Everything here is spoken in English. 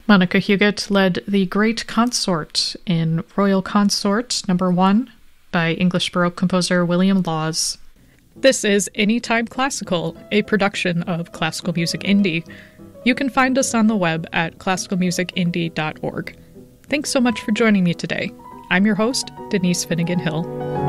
Monica Huguet led The Great Consort in Royal Consort No. 1 by English Baroque composer William Laws. This is Anytime Classical, a production of Classical Music Indie. You can find us on the web at classicalmusicindie.org. Thanks so much for joining me today. I'm your host, Denise Finnegan Hill.